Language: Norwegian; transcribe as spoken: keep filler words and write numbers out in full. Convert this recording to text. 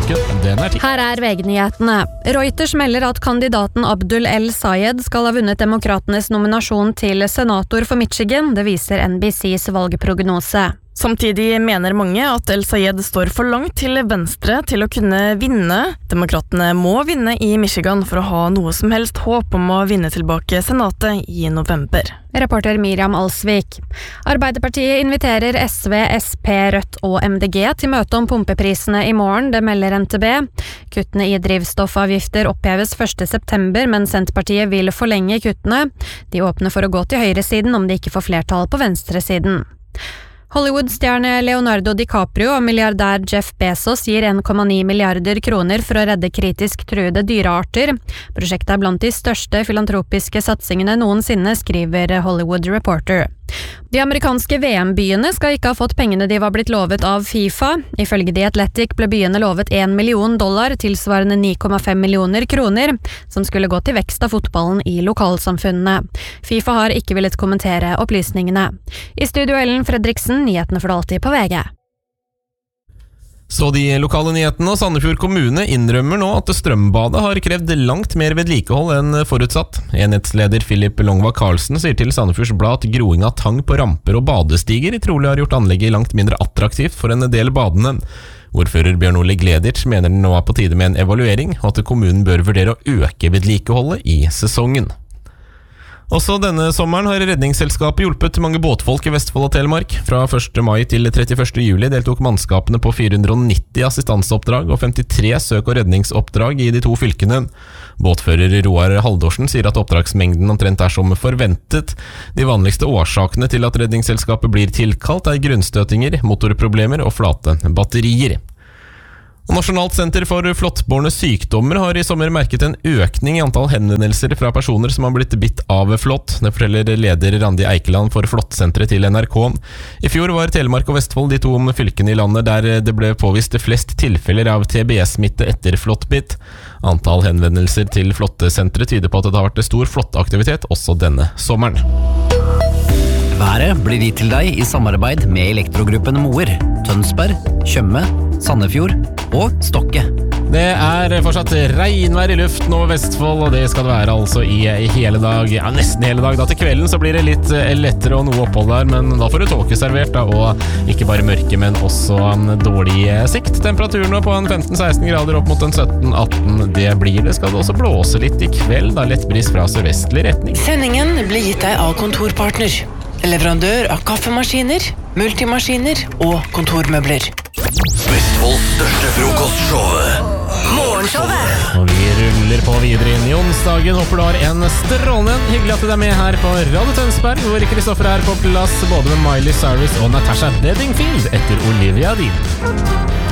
klokken den er ti. Her er V G-nyhetene. Reuters melder at kandidaten Abdul El Sayed skal ha vunnet demokratenes nominasjon til senator for Michigan, det viser N B C's valgprognose. Samtidig mener mange at El Sayed står for langt til venstre til å kunne vinne. Demokratene må vinne i Michigan for å ha noe som helst håp om å vinne tilbake senatet i november. Reporter Miriam Alsvik. Arbeiderpartiet inviterer S V, S P, Rødt og M D G til møte om pumpeprisene i morgen, det melder N T B. Kuttene i drivstoffavgifter oppheves første september, men Senterpartiet vil forlenge kuttene. De åpner for å gå til høyresiden om de ikke får flertall på venstresiden. Hollywood-stjerne Leonardo DiCaprio og milliardær Jeff Bezos gir en komma ni milliarder kroner for å redde kritisk truede dyrearter. Prosjektet er blant de største filantropiske satsingene noensinne, skriver Hollywood Reporter. De amerikanske V M-byene skal ikke ha fått pengene de var blitt lovet av FIFA. Ifølge The Athletic ble byene lovet en million dollar, tilsvarende ni komma fem millioner kroner, som skulle gå til vekst av fotballen i lokalsamfunnene. FIFA har ikke villet kommentere opplysningene. I studio Ellen Fredriksen, nyhetene for det alltid på V G. Så de lokale nyhetene, og Sandefjord kommune innrømmer nå at strømbadet har krevd langt mer vedlikehold enn forutsatt. Enhetsleder Philip Longva Karlsen sier til Sandefjords Blad at groing av tang på ramper og badestiger trolig har gjort anlegget langt mindre attraktivt for en del badene. Ordfører Bjørn Ole Gleditsch mener den nå er på tide med en evaluering, og at kommunen bør vurdere å øke vedlikeholdet i sesongen. Også denne sommeren har Redningsselskapet hjulpet mange båtfolk i Vestfold og Telemark. Fra første mai til trettiførste juli deltok mannskapene på fire hundre og nitti assistanseoppdrag og femtitre søk- og redningsoppdrag i de to fylkene. Båtfører Roar Haldorsen sier at oppdragsmengden omtrent er som forventet. De vanligste årsakene til at Redningsselskapet blir tilkalt er grunnstøtinger, motorproblemer og flate batterier. Og Nasjonalt senter for flåttbårne sykdommer har i sommer merket en økning i antall henvendelser fra personer som har blitt bitt av flått. Det forteller leder Randi Eikeland for Flåttsenteret til N R K. I fjor var Telemark og Vestfold de to fylkene i landet der det ble påvist flest tilfeller av T B S-smitte etter flåttbitt. Antall henvendelser til Flåttsenteret tyder på at det har vært stor flåttaktivitet også denne sommeren. Været blir gitt til deg i samarbeid med Elektrogruppen Moer, Tønsberg, Tjøme, Sandefjord og Stokke. Det er fortsatt regnvær i luften over Vestfold, og det skal det være altså i hele dag, ja nesten hele dag. Da til kvelden så blir det litt lettere og noe opphold der, men da får du tåke servert da, og ikke bare mørke, men også en dårlig sikt. Temperaturen på en femten til seksten grader opp mot en sytten til atten, det blir det. Skal det også blåse litt i kveld, da lett bris fra sørvestlig retning. Sendingen blir gitt deg av Kontorpartner, leverandør av kaffemaskiner, multimaskiner og kontormøbler. Vestfolds største frokostshowet, Morgenshowet. Og vi ruller på videre inn i onsdagen. Håper du har en strålende. Hyggelig at du er med her på Radio Tønsberg, hvor Kristoffer er på plass både med Miley Cyrus og Natasha Bedingfield etter Olivia Dean.